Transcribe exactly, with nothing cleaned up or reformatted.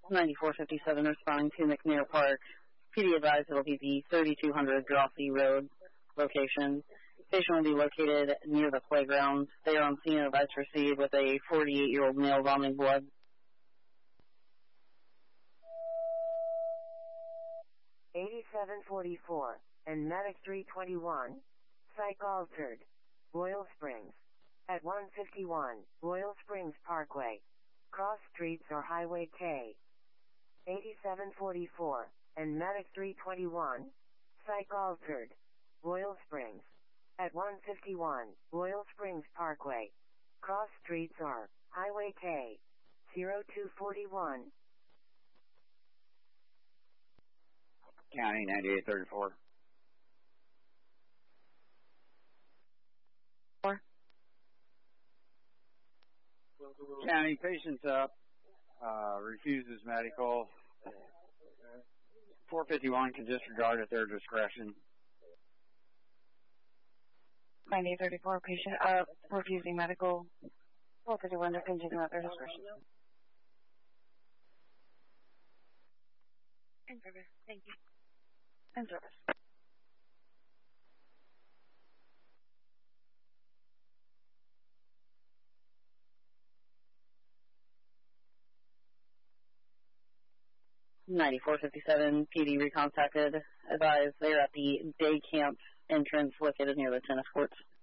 ninety-four fifty-seven responding to McNair Park. P D advised it'll be the thirty-two hundred Grossi Road location. Patient will be located near the playground. They are on scene advice received with a forty-eight-year-old male vomiting blood. eighty-seven forty-four and Medic three twenty-one. Psych altered. Royal Springs. At one fifty-one, Royal Springs Parkway. Cross streets or Highway K. eighty-seven forty-four and Medic three twenty-one. Psych altered. Royal Springs. At one fifty-one, Royal Springs Parkway. Cross streets are Highway K. zero two forty-one. County ninety-eight thirty-four. Four. County, patient's up. Uh, refuses medical. four fifty-one can disregard at their discretion. ninety-eight thirty-four, patient up, refusing medical. four fifty-one to continue at their discretion. In service. Thank you. In service. ninety-four fifty-seven, P D recontacted, advised they're at the day camp entrance located near the tennis courts.